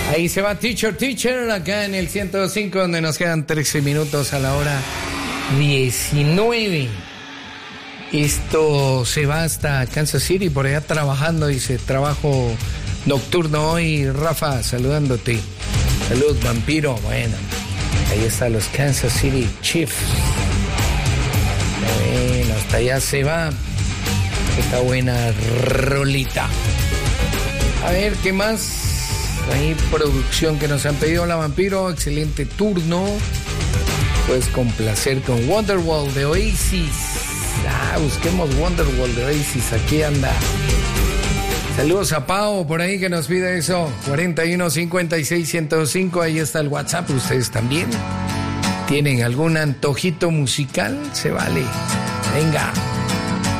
Ahí se va Teacher, acá en el 105, donde nos quedan 13 minutos a la hora 19. Esto se va hasta Kansas City, por allá trabajando, dice, trabajo nocturno hoy. Rafa, saludándote. Salud, vampiro. Bueno, ahí están los Kansas City Chiefs. Bueno, hasta allá se va esta buena rolita. A ver, ¿qué más? Hay producción que nos han pedido. La vampiro, excelente turno. Puedes complacer con Wonderwall de Oasis. Busquemos Wonderwall de Oasis. Aquí anda. Saludos a Pau por ahí que nos pide eso. 41 56 105. Ahí está el WhatsApp. Ustedes también tienen algún antojito musical. Se vale. Venga.